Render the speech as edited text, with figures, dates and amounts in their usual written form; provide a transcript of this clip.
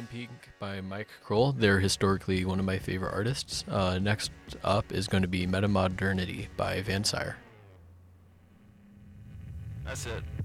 Time Peak by Mike Kroll. They're historically one of my favorite artists. Next up is going to be Metamodernity by Van Sire. That's it.